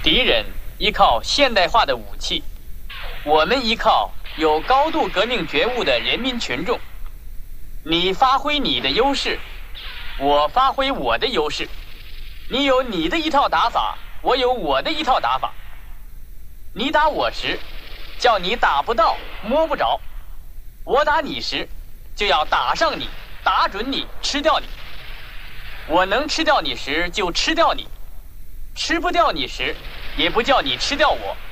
敌人依靠现代化的武器，我们依靠有高度革命觉悟的人民群众。你发挥你的优势，我发挥我的优势。你有你的一套打法，我有我的一套打法。你打我时，叫你打不到摸不着；我打你时，就要打上你，打准你，吃掉你。我能吃掉你时就吃掉你，吃不掉你时也不叫你吃掉我。